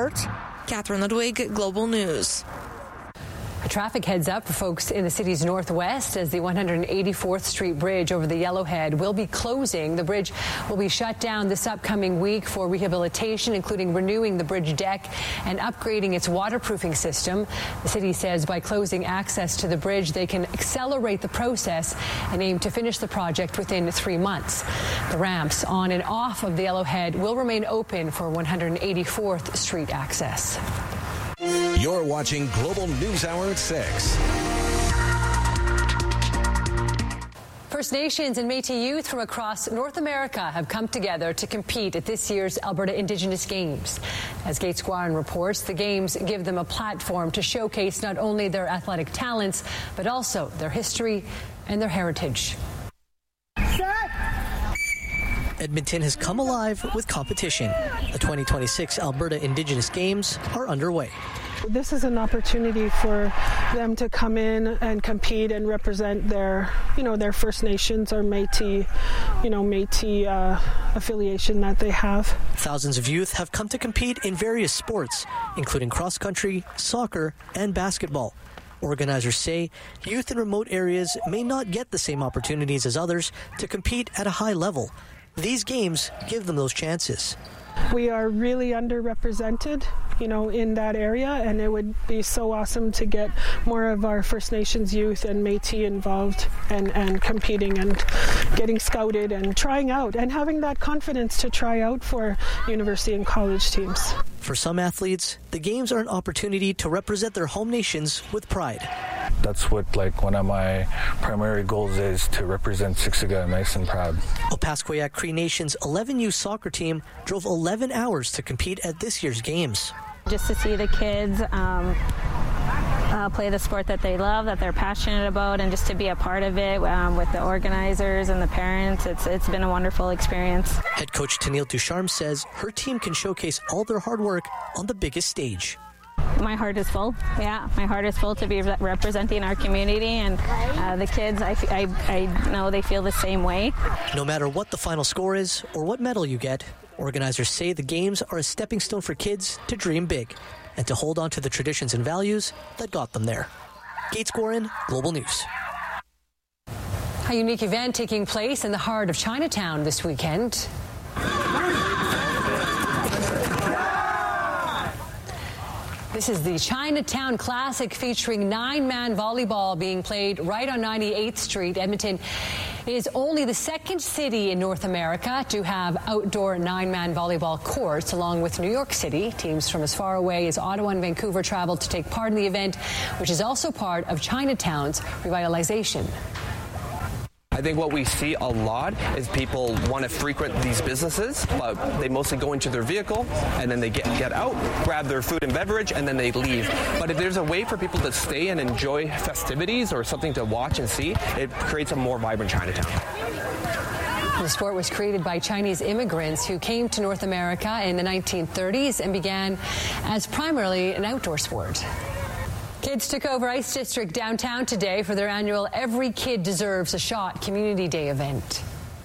Sport. Catherine Ludwig, Global News. A traffic heads up for folks in the city's northwest as the 184th Street Bridge over the Yellowhead will be closing. The bridge will be shut down this upcoming week for rehabilitation, including renewing the bridge deck and upgrading its waterproofing system. The city says by closing access to the bridge, they can accelerate the process and aim to finish the project within 3 months. The ramps on and off of the Yellowhead will remain open for 184th Street access. You're watching Global News Hour at 6. First Nations and Métis youth from across North America have come together to compete at this year's Alberta Indigenous Games. As Gates Guarin reports, the Games give them a platform to showcase not only their athletic talents, but also their history and their heritage. Edmonton has come alive with competition. The 2026 Alberta Indigenous Games are underway. This is an opportunity for them to come in and compete and represent their First Nations or Métis affiliation that they have. Thousands of youth have come to compete in various sports, including cross-country, soccer, and basketball. Organizers say youth in remote areas may not get the same opportunities as others to compete at a high level. These games give them those chances. We are really underrepresented, in that area, and it would be so awesome to get more of our First Nations youth and Métis involved and competing and getting scouted and trying out and having that confidence to try out for university and college teams. For some athletes, the games are an opportunity to represent their home nations with pride. That's what one of my primary goals is, to represent Siksika nice and proud. Opaskwayak Cree Nation's 11U soccer team drove 11 hours to compete at this year's games. Just to see the kids play the sport that they love, that they're passionate about, and just to be a part of it with the organizers and the parents, it's been a wonderful experience. Head coach Tennille Ducharme says her team can showcase all their hard work on the biggest stage. My heart is full. Yeah, my heart is full to be representing our community, and the kids, I know they feel the same way. No matter what the final score is or what medal you get, organizers say the games are a stepping stone for kids to dream big and to hold on to the traditions and values that got them there. Gates Guarin, Global News. A unique event taking place in the heart of Chinatown this weekend. This is the Chinatown Classic featuring 9-man volleyball being played right on 98th Street. Edmonton is only the second city in North America to have outdoor 9-man volleyball courts, along with New York City. Teams from as far away as Ottawa and Vancouver traveled to take part in the event, which is also part of Chinatown's revitalization. I think what we see a lot is people want to frequent these businesses, but they mostly go into their vehicle and then they get out, grab their food and beverage, and then they leave. But if there's a way for people to stay and enjoy festivities or something to watch and see, it creates a more vibrant Chinatown. The sport was created by Chinese immigrants who came to North America in the 1930s and began as primarily an outdoor sport. Kids took over Ice District downtown today for their annual Every Kid Deserves a Shot Community Day event.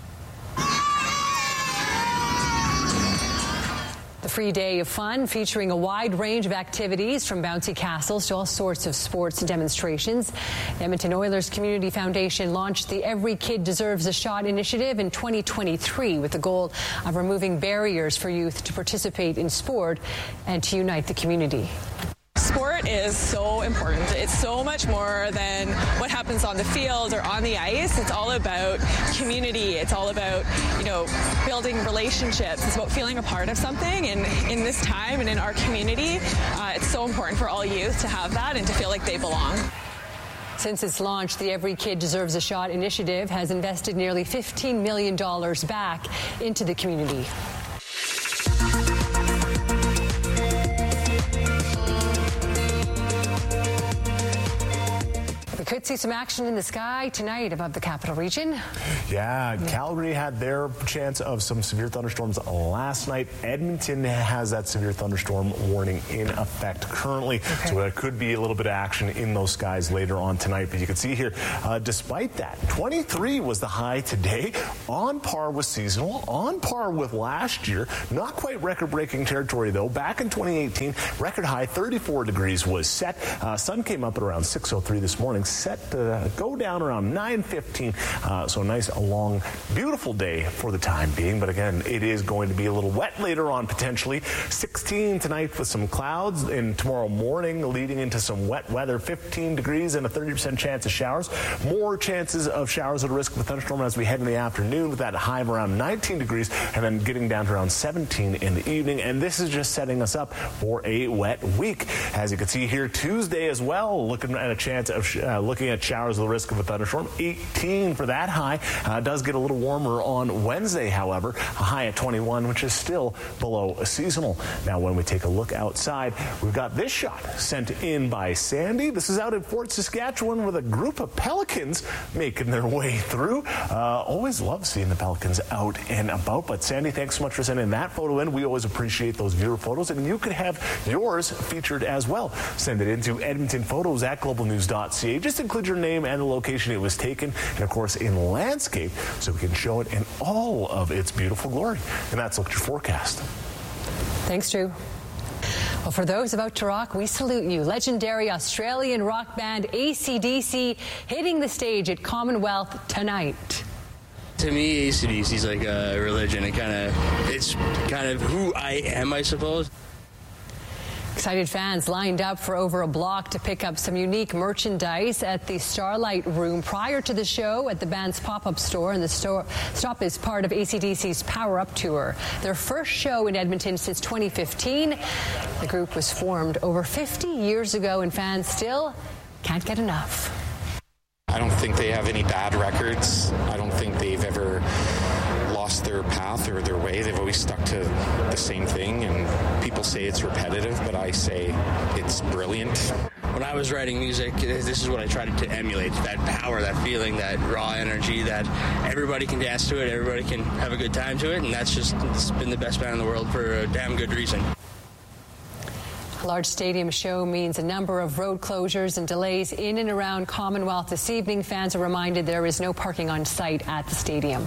The free day of fun featuring a wide range of activities from bouncy castles to all sorts of sports and demonstrations. The Edmonton Oilers Community Foundation launched the Every Kid Deserves a Shot initiative in 2023 with the goal of removing barriers for youth to participate in sport and to unite the community. Sport is so important. It's so much more than what happens on the field or on the ice. It's all about community. It's all about, building relationships. It's about feeling a part of something. And in this time and in our community, it's so important for all youth to have that and to feel like they belong. Since its launch, the Every Kid Deserves a Shot initiative has invested nearly $15 million back into the community. The could see some action in the sky tonight above the capital region. Yeah, Calgary had their chance of some severe thunderstorms last night. Edmonton has that severe thunderstorm warning in effect currently. So there could be a little bit of action in those skies later on tonight. But you can see here, despite that, 23 was the high today, on par with seasonal, on par with last year. Not quite record-breaking territory, though. Back in 2018, record high 34 degrees was set. Sun came up at around 6:03 this morning, set to go down around 9:15. So a nice, long, beautiful day for the time being. But again, it is going to be a little wet later on, potentially. 16 tonight with some clouds, and tomorrow morning leading into some wet weather. 15 degrees and a 30% chance of showers. More chances of showers at a risk of a thunderstorm as we head in the afternoon, with that high of around 19 degrees and then getting down to around 17 in the evening. And this is just setting us up for a wet week. As you can see here, Tuesday as well, looking at a chance of looking at showers at the risk of a thunderstorm. 18 for that high. Does get a little warmer on Wednesday, however, a high at 21, which is still below seasonal. Now, when we take a look outside, we've got this shot sent in by Sandy. This is out in Fort Saskatchewan with a group of pelicans making their way through. Always love seeing the pelicans out and about. But Sandy, thanks so much for sending that photo in. We always appreciate those viewer photos, and you could have yours featured as well. Send it into edmontonphotos@globalnews.ca. Just include your name and the location it was taken, and of course in landscape, so we can show it in all of its beautiful glory. And that's Look at Your Forecast. Thanks, Drew. Well, for those about to rock, we salute you. Legendary Australian rock band AC/DC hitting the stage at Commonwealth tonight. To me, AC/DC is like a religion. It's kind of who I am, I suppose. Excited fans lined up for over a block to pick up some unique merchandise at the Starlight Room prior to the show at the band's pop-up store. And the stop is part of AC/DC's Power Up Tour, their first show in Edmonton since 2015. The group was formed over 50 years ago, and fans still can't get enough. I don't think they have any bad records. I don't think they've ever lost their path or their way. They've always stuck to the same thing, and people say it's repetitive, but I say it's brilliant. When I was writing music, this is what I tried to emulate, that power, that feeling, that raw energy, that everybody can dance to it, everybody can have a good time to it, and it's been the best band in the world for a damn good reason. A large stadium show means a number of road closures and delays in and around Commonwealth this evening. Fans are reminded there is no parking on site at the stadium.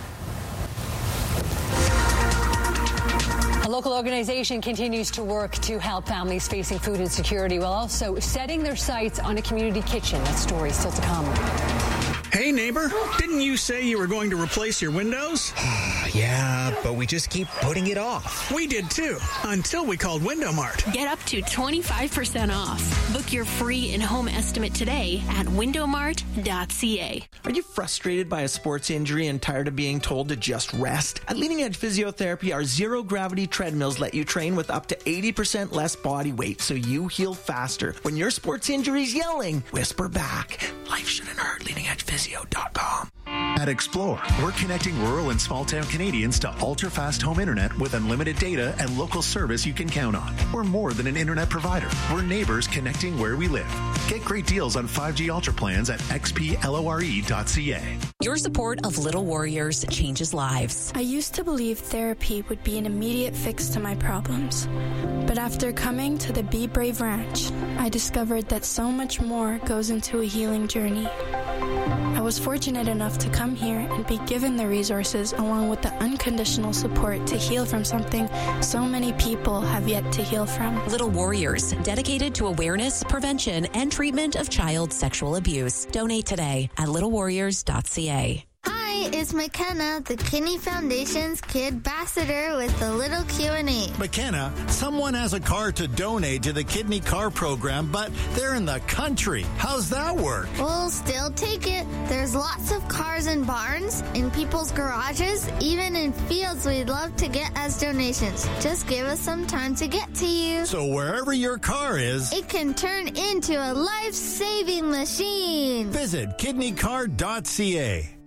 A local organization continues to work to help families facing food insecurity while also setting their sights on a community kitchen. That story still to come. Hey, neighbor, didn't you say you were going to replace your windows? Yeah, but we just keep putting it off. We did too, until we called Window Mart. Get up to 25% off. Book your free in-home estimate today at windowmart.ca. Are you frustrated by a sports injury and tired of being told to just rest? At Leading Edge Physiotherapy, our zero-gravity treadmills let you train with up to 80% less body weight so you heal faster. When your sports injury's yelling, whisper back. Life shouldn't hurt. LeadingEdgePhysio.com. At Explore, we're connecting rural and small-town Canadians to ultra-fast home internet with unlimited data and local service you can count on. We're more than an internet provider. We're neighbors connecting where we live. Get great deals on 5G Ultra plans at xplore.ca. Your support of Little Warriors changes lives. I used to believe therapy would be an immediate fix to my problems. But after coming to the Be Brave Ranch, I discovered that so much more goes into a healing journey. I was fortunate enough to come here and be given the resources along with the unconditional support to heal from something so many people have yet to heal from. Little Warriors, dedicated to awareness, prevention, and treatment of child sexual abuse. Donate today at littlewarriors.ca. Hi, it's McKenna, the Kidney Foundation's Kid Ambassador with the little Q&A. McKenna, someone has a car to donate to the Kidney Car Program, but they're in the country. How's that work? We'll still take it. There's lots of cars in barns, in people's garages, even in fields we'd love to get as donations. Just give us some time to get to you. So wherever your car is, it can turn into a life-saving machine. Visit kidneycar.ca.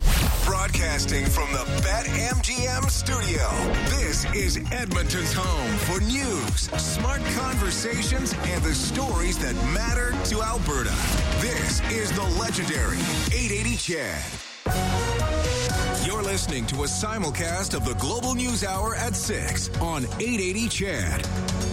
Broadcasting from the BetMGM studio, this is Edmonton's home for news, smart conversations, and the stories that matter to Alberta. This is the legendary 880 Chad. You're listening to a simulcast of the Global News Hour at 6 on 880 Chad.